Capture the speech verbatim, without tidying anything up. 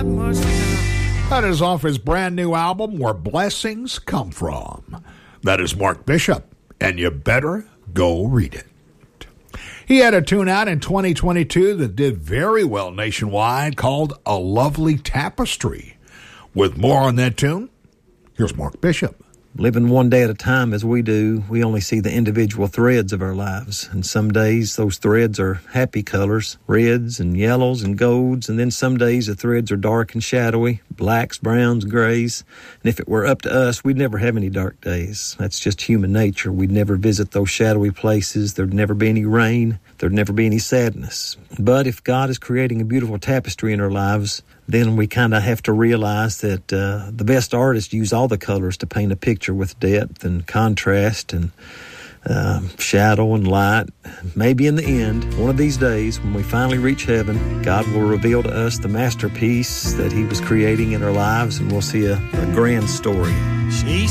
that much now. That is off his brand new album, Where Blessings Come From. That is Mark Bishop, and you better go read it. He had a tune out in twenty twenty-two that did very well nationwide called A Lovely Tapestry. With more on that tune, here's Mark Bishop. Living one day at a time as we do, we only see the individual threads of our lives. And some days those threads are happy colors, reds and yellows and golds. And then some days the threads are dark and shadowy, blacks, browns, grays. And if it were up to us, we'd never have any dark days. That's just human nature. We'd never visit those shadowy places. There'd never be any rain. There'd never be any sadness. But if God is creating a beautiful tapestry in our lives, then we kind of have to realize that uh, the best artists use all the colors to paint a picture with depth and contrast and uh, shadow and light. Maybe in the end, one of these days, when we finally reach heaven, God will reveal to us the masterpiece that He was creating in our lives, and we'll see a, a grand story. She